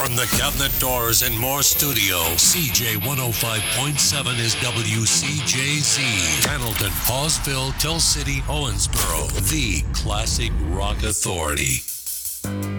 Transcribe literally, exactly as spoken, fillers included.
From the Cabinet Doors and More Studio, C J one oh five point seven is W C J Z. Hamilton, Hawesville, Tell City, Owensboro, the classic rock authority.